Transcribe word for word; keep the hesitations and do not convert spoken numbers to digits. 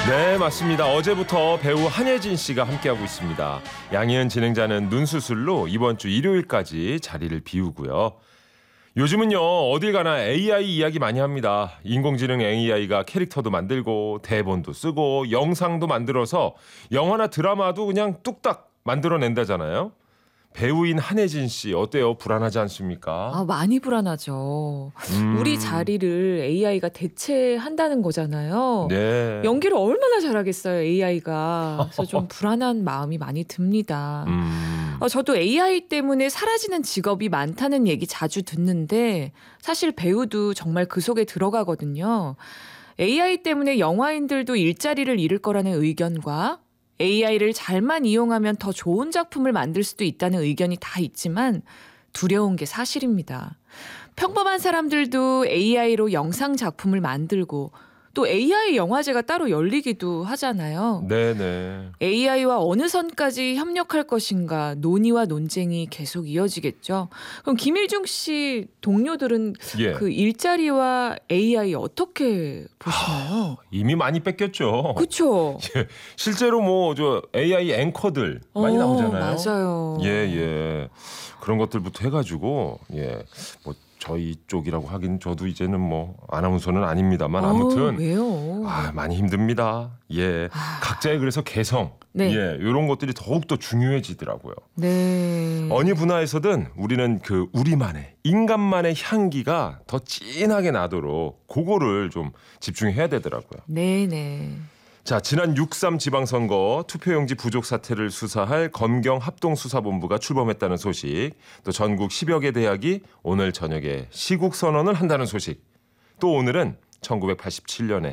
네, 맞습니다. 어제부터 배우 한예진 씨가 함께하고 있습니다. 양희은 진행자는 눈 수술로 이번 주 일요일까지 자리를 비우고요. 요즘은요, 어딜 가나 에이아이 이야기 많이 합니다. 인공지능 에이아이가 캐릭터도 만들고 대본도 쓰고 영상도 만들어서 영화나 드라마도 그냥 뚝딱 만들어낸다잖아요. 배우인 한예진 씨 어때요? 불안하지 않습니까? 아, 많이 불안하죠. 음, 우리 자리를 에이아이가 대체한다는 거잖아요. 네. 연기를 얼마나 잘하겠어요, 에이아이가. 그래서 좀 불안한 마음이 많이 듭니다. 음, 어, 저도 에이아이 때문에 사라지는 직업이 많다는 얘기 자주 듣는데 사실 배우도 정말 그 속에 들어가거든요. 에이아이 때문에 영화인들도 일자리를 잃을 거라는 의견과 에이아이를 잘만 이용하면 더 좋은 작품을 만들 수도 있다는 의견이 다 있지만 두려운 게 사실입니다. 평범한 사람들도 에이아이로 영상 작품을 만들고 또 에이아이 영화제가 따로 열리기도 하잖아요. 네네. 에이아이와 어느 선까지 협력할 것인가 논의와 논쟁이 계속 이어지겠죠. 그럼 김일중 씨 동료들은 예. 그 일자리와 에이아이 어떻게 보시나요? 이미 많이 뺏겼죠. 그렇죠. 예, 실제로 뭐 저 에이아이 앵커들 많이 어, 나오잖아요. 맞아요. 예, 예. 그런 것들부터 해가지고 예, 뭐 저희 쪽이라고 하긴 저도 이제는 뭐 아나운서는 아닙니다만 아무튼 어, 왜요? 아, 많이 힘듭니다. 예, 아. 각자의 그래서 개성, 네. 예, 이런 것들이 더욱 더 중요해지더라고요. 네. 어느 분야에서든 우리는 그 우리만의 인간만의 향기가 더 진하게 나도록 그거를 좀 집중해야 되더라고요. 네네. 자, 지난 육 삼 지방선거 투표용지 부족 사태를 수사할 검경 합동수사본부가 출범했다는 소식, 또 전국 십여 개 대학이 오늘 저녁에 시국선언을 한다는 소식, 또 오늘은 천구백팔십칠 년에